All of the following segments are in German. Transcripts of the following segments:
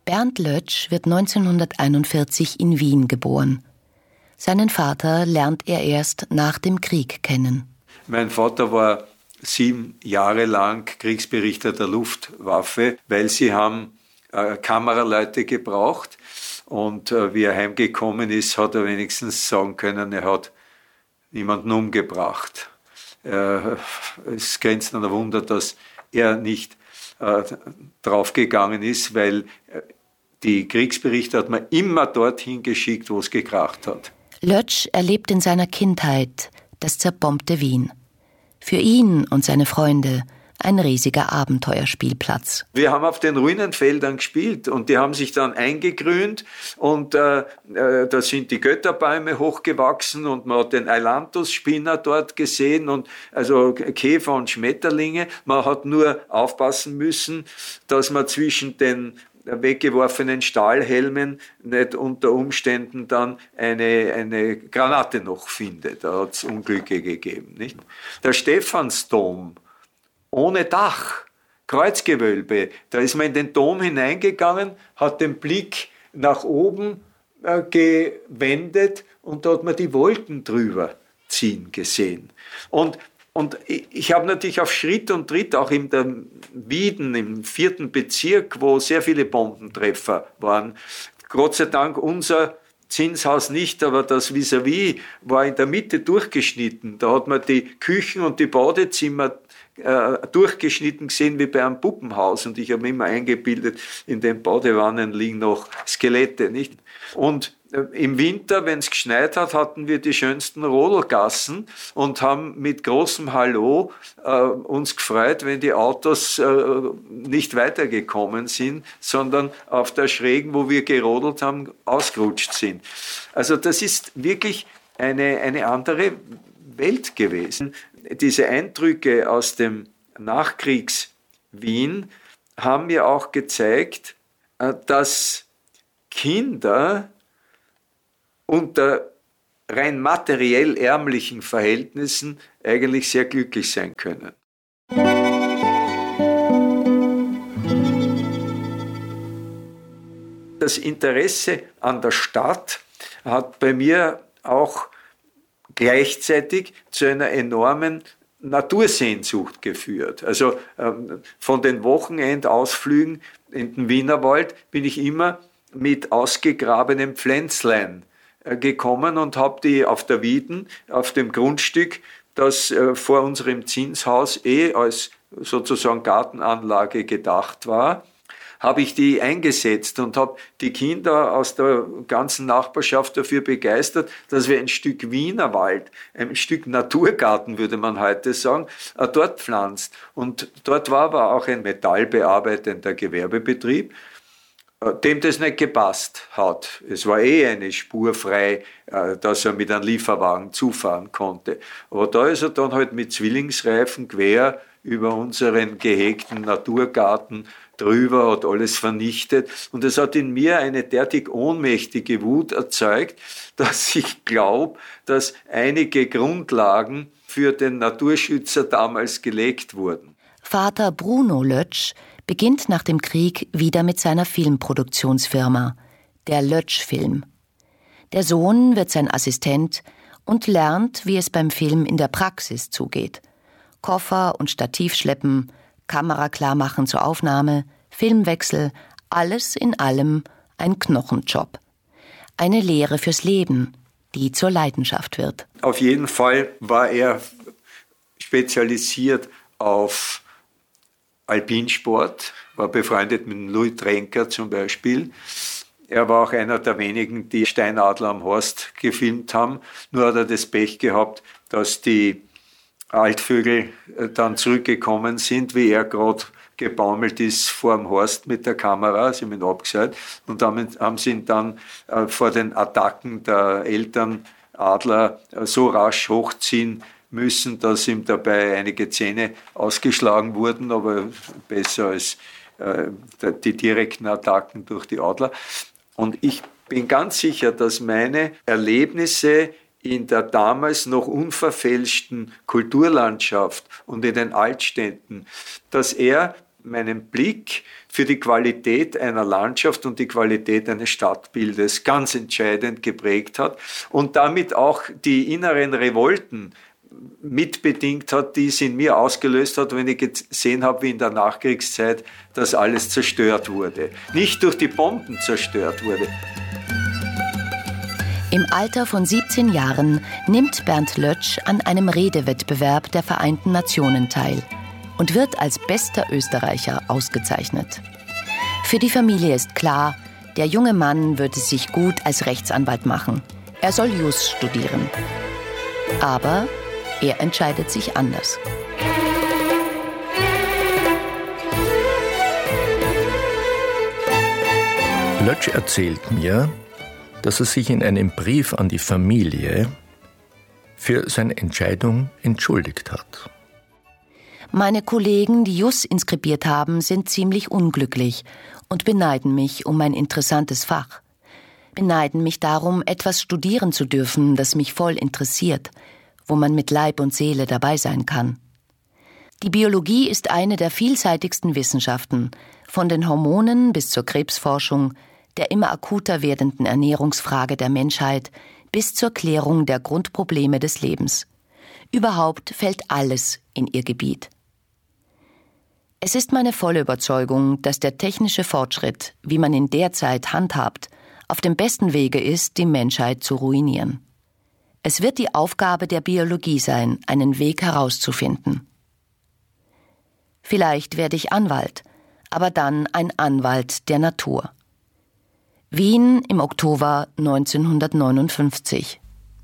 Bernd Lötsch wird 1941 in Wien geboren. Seinen Vater lernt er erst nach dem Krieg kennen. Mein Vater war 7 Jahre lang Kriegsberichter der Luftwaffe, weil sie haben Kameraleute gebraucht. Und wie er heimgekommen ist, hat er wenigstens sagen können, er hat niemanden umgebracht. Es grenzt an ein Wunder, dass er nicht draufgegangen ist, weil die Kriegsberichte hat man immer dorthin geschickt, wo es gekracht hat. Lötsch erlebt in seiner Kindheit das zerbombte Wien. Für ihn und seine Freunde ein riesiger Abenteuerspielplatz. Wir haben auf den Ruinenfeldern gespielt und die haben sich dann eingegrünt und da sind die Götterbäume hochgewachsen und man hat den Ailanthus-Spinner dort gesehen und also Käfer und Schmetterlinge. Man hat nur aufpassen müssen, dass man zwischen den weggeworfenen Stahlhelmen nicht unter Umständen dann eine Granate noch findet. Da hat es Unglücke gegeben. Nicht? Der Stephansdom ohne Dach, Kreuzgewölbe, da ist man in den Dom hineingegangen, hat den Blick nach oben gewendet und da hat man die Wolken drüber ziehen gesehen. Und ich habe natürlich auf Schritt und Tritt, auch in der Wieden, im 4. Bezirk, wo sehr viele Bombentreffer waren, Gott sei Dank unser Zinshaus nicht, aber das Vis-à-vis war in der Mitte durchgeschnitten. Da hat man die Küchen und die Badezimmer durchgeschnitten gesehen wie bei einem Puppenhaus. Und ich habe mir immer eingebildet, in den Badewannen liegen noch Skelette, nicht? Und im Winter, wenn es geschneit hat, hatten wir die schönsten Rodelgassen und haben mit großem Hallo uns gefreut, wenn die Autos nicht weitergekommen sind, sondern auf der Schrägen, wo wir gerodelt haben, ausgerutscht sind. Also das ist wirklich eine andere Welt gewesen. Diese Eindrücke aus dem Nachkriegs-Wien haben mir auch gezeigt, dass Kinder unter rein materiell ärmlichen Verhältnissen eigentlich sehr glücklich sein können. Das Interesse an der Stadt hat bei mir auch gleichzeitig zu einer enormen Natursehnsucht geführt. Also von den Wochenendausflügen in den Wienerwald bin ich immer mit ausgegrabenen Pflänzlein gekommen und habe die auf der Wieden, auf dem Grundstück, das vor unserem Zinshaus als sozusagen Gartenanlage gedacht war, habe ich die eingesetzt und habe die Kinder aus der ganzen Nachbarschaft dafür begeistert, dass wir ein Stück Wienerwald, ein Stück Naturgarten, würde man heute sagen, dort pflanzt. Und dort war aber auch ein metallbearbeitender Gewerbebetrieb, dem das nicht gepasst hat. Es war eine Spur frei, dass er mit einem Lieferwagen zufahren konnte. Aber da ist er dann halt mit Zwillingsreifen quer über unseren gehegten Naturgarten drüber, hat alles vernichtet. Und es hat in mir eine derartig ohnmächtige Wut erzeugt, dass ich glaube, dass einige Grundlagen für den Naturschützer damals gelegt wurden. Vater Bruno Lötsch beginnt nach dem Krieg wieder mit seiner Filmproduktionsfirma, der Lötsch Film. Der Sohn wird sein Assistent und lernt, wie es beim Film in der Praxis zugeht. Koffer und Stativ schleppen, Kamera klarmachen zur Aufnahme, Filmwechsel, alles in allem ein Knochenjob. Eine Lehre fürs Leben, die zur Leidenschaft wird. Auf jeden Fall war er spezialisiert auf Alpinsport, war befreundet mit Louis Trenker zum Beispiel. Er war auch einer der wenigen, die Steinadler am Horst gefilmt haben. Nur hat er das Pech gehabt, dass die Altvögel dann zurückgekommen sind, wie er gerade gebaumelt ist vor dem Horst mit der Kamera, sie haben ihn abgeseit und damit haben sie ihn dann vor den Attacken der Elternadler so rasch hochziehen müssen, dass ihm dabei einige Zähne ausgeschlagen wurden, aber besser als die direkten Attacken durch die Adler. Und ich bin ganz sicher, dass meine Erlebnisse in der damals noch unverfälschten Kulturlandschaft und in den Altstädten, dass er meinen Blick für die Qualität einer Landschaft und die Qualität eines Stadtbildes ganz entscheidend geprägt hat und damit auch die inneren Revolten mitbedingt hat, die es in mir ausgelöst hat, wenn ich gesehen habe, wie in der Nachkriegszeit das alles zerstört wurde. Nicht durch die Bomben zerstört wurde. Im Alter von 17 Jahren nimmt Bernd Lötsch an einem Redewettbewerb der Vereinten Nationen teil und wird als bester Österreicher ausgezeichnet. Für die Familie ist klar, der junge Mann würde sich gut als Rechtsanwalt machen. Er soll Jus studieren. Aber er entscheidet sich anders. Lötsch erzählt mir, dass er sich in einem Brief an die Familie für seine Entscheidung entschuldigt hat. Meine Kollegen, die Jus inskribiert haben, sind ziemlich unglücklich und beneiden mich um mein interessantes Fach. Beneiden mich darum, etwas studieren zu dürfen, das mich voll interessiert, wo man mit Leib und Seele dabei sein kann. Die Biologie ist eine der vielseitigsten Wissenschaften, von den Hormonen bis zur Krebsforschung, der immer akuter werdenden Ernährungsfrage der Menschheit bis zur Klärung der Grundprobleme des Lebens. Überhaupt fällt alles in ihr Gebiet. Es ist meine volle Überzeugung, dass der technische Fortschritt, wie man ihn derzeit handhabt, auf dem besten Wege ist, die Menschheit zu ruinieren. Es wird die Aufgabe der Biologie sein, einen Weg herauszufinden. Vielleicht werde ich Anwalt, aber dann ein Anwalt der Natur. Wien im Oktober 1959.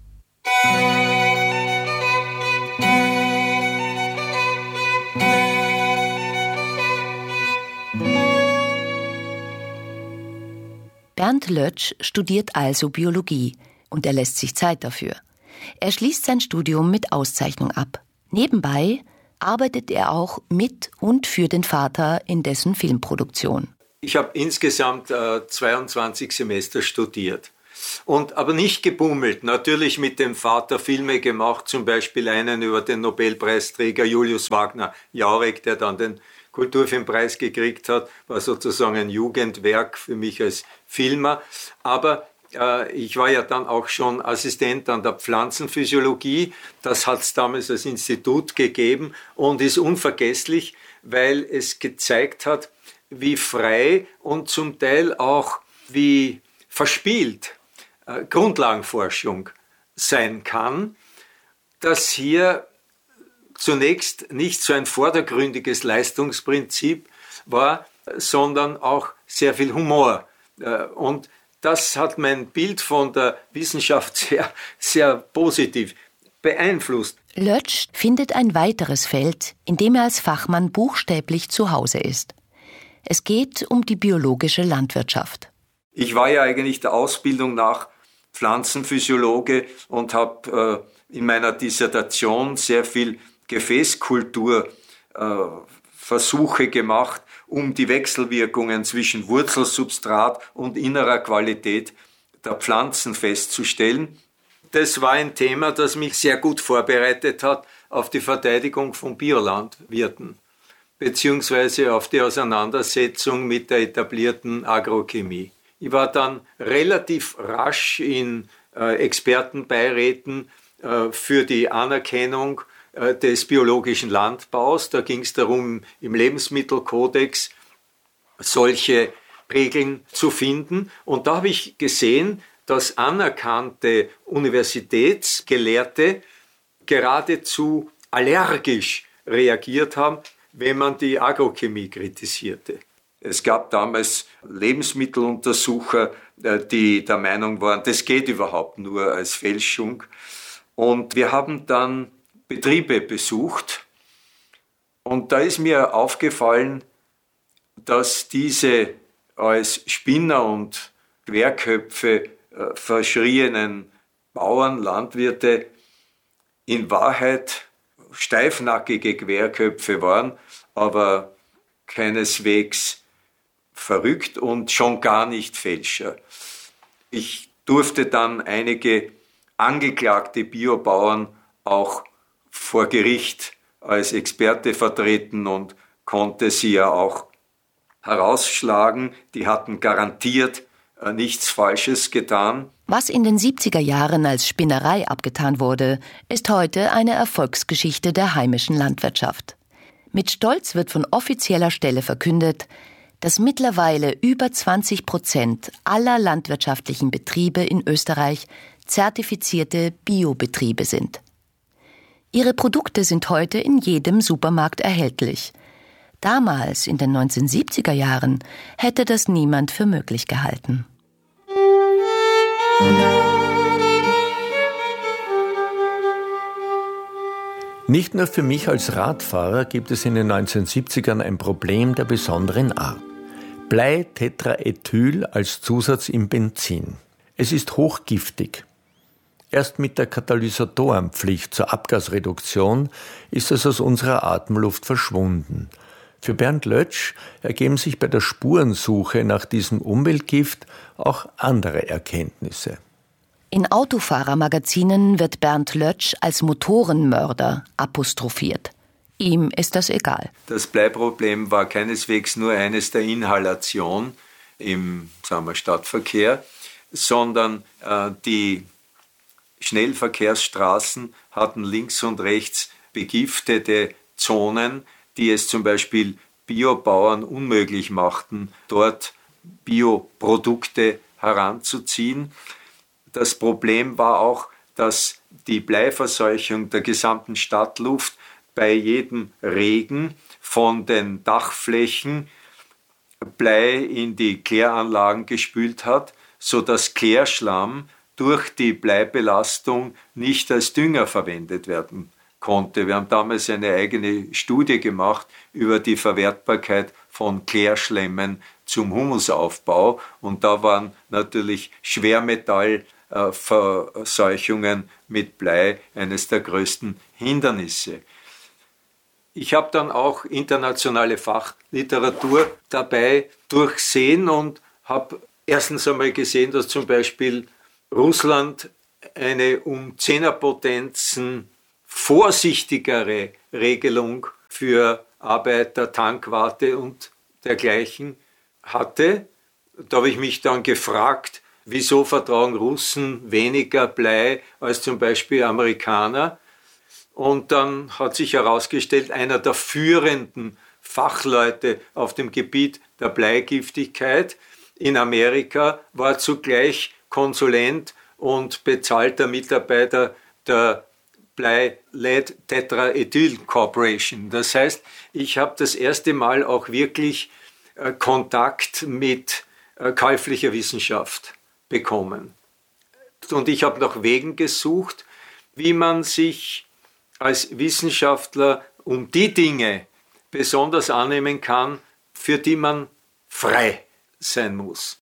Bernd Lötsch studiert also Biologie und er lässt sich Zeit dafür. Er schließt sein Studium mit Auszeichnung ab. Nebenbei arbeitet er auch mit und für den Vater in dessen Filmproduktion. Ich habe insgesamt 22 Semester studiert. Aber nicht gebummelt. Natürlich mit dem Vater Filme gemacht, zum Beispiel einen über den Nobelpreisträger Julius Wagner-Jauregg, der dann den Kulturfilmpreis gekriegt hat, war sozusagen ein Jugendwerk für mich als Filmer. Aber ich war ja dann auch schon Assistent an der Pflanzenphysiologie. Das hat es damals als Institut gegeben und ist unvergesslich, weil es gezeigt hat, wie frei und zum Teil auch wie verspielt Grundlagenforschung sein kann, dass hier zunächst nicht so ein vordergründiges Leistungsprinzip war, sondern auch sehr viel Humor. Und das hat mein Bild von der Wissenschaft sehr, sehr positiv beeinflusst. Lötsch findet ein weiteres Feld, in dem er als Fachmann buchstäblich zu Hause ist. Es geht um die biologische Landwirtschaft. Ich war ja eigentlich der Ausbildung nach Pflanzenphysiologe und habe in meiner Dissertation sehr viel Gefäßkulturversuche gemacht, um die Wechselwirkungen zwischen Wurzelsubstrat und innerer Qualität der Pflanzen festzustellen. Das war ein Thema, das mich sehr gut vorbereitet hat auf die Verteidigung von Biolandwirten, beziehungsweise auf die Auseinandersetzung mit der etablierten Agrochemie. Ich war dann relativ rasch in Expertenbeiräten für die Anerkennung des biologischen Landbaus. Da ging es darum, im Lebensmittelkodex solche Regeln zu finden. Und da habe ich gesehen, dass anerkannte Universitätsgelehrte geradezu allergisch reagiert haben, wenn man die Agrochemie kritisierte. Es gab damals Lebensmitteluntersucher, die der Meinung waren, das geht überhaupt nur als Fälschung. Und wir haben dann Betriebe besucht und da ist mir aufgefallen, dass diese als Spinner und Querköpfe verschrienen Bauern, Landwirte in Wahrheit steifnackige Querköpfe waren, aber keineswegs verrückt und schon gar nicht Fälscher. Ich durfte dann einige angeklagte Biobauern auch vor Gericht als Experte vertreten und konnte sie ja auch herausschlagen. Die hatten garantiert nichts Falsches getan. Was in den 70er Jahren als Spinnerei abgetan wurde, ist heute eine Erfolgsgeschichte der heimischen Landwirtschaft. Mit Stolz wird von offizieller Stelle verkündet, dass mittlerweile über 20% aller landwirtschaftlichen Betriebe in Österreich zertifizierte Biobetriebe sind. Ihre Produkte sind heute in jedem Supermarkt erhältlich. Damals, in den 1970er Jahren, hätte das niemand für möglich gehalten. Nicht nur für mich als Radfahrer gibt es in den 1970ern ein Problem der besonderen Art. Bleitetraethyl als Zusatz im Benzin. Es ist hochgiftig. Erst mit der Katalysatorenpflicht zur Abgasreduktion ist es aus unserer Atemluft verschwunden. Für Bernd Lötsch ergeben sich bei der Spurensuche nach diesem Umweltgift auch andere Erkenntnisse. In Autofahrermagazinen wird Bernd Lötsch als Motorenmörder apostrophiert. Ihm ist das egal. Das Bleiproblem war keineswegs nur eines der Inhalation im Stadtverkehr, sondern die Schnellverkehrsstraßen hatten links und rechts begiftete Zonen, die es zum Beispiel Biobauern unmöglich machten, dort Bioprodukte heranzuziehen. Das Problem war auch, dass die Bleiverseuchung der gesamten Stadtluft bei jedem Regen von den Dachflächen Blei in die Kläranlagen gespült hat, sodass Klärschlamm durch die Bleibelastung nicht als Dünger verwendet werden konnte. Wir haben damals eine eigene Studie gemacht über die Verwertbarkeit von Klärschlemmen zum Humusaufbau und da waren natürlich Schwermetallverseuchungen mit Blei eines der größten Hindernisse. Ich habe dann auch internationale Fachliteratur dabei durchsehen und habe erstens einmal gesehen, dass zum Beispiel Russland eine um 10er Potenzen vorsichtigere Regelung für Arbeiter, Tankwarte und dergleichen hatte. Da habe ich mich dann gefragt, wieso vertrauen Russen weniger Blei als zum Beispiel Amerikaner? Und dann hat sich herausgestellt, einer der führenden Fachleute auf dem Gebiet der Bleigiftigkeit in Amerika war zugleich Konsulent und bezahlter Mitarbeiter der Blei-Lead-Tetraethyl Corporation. Das heißt, ich habe das erste Mal auch wirklich Kontakt mit käuflicher Wissenschaft bekommen. Und ich habe nach Wegen gesucht, wie man sich als Wissenschaftler um die Dinge besonders annehmen kann, für die man frei sein muss.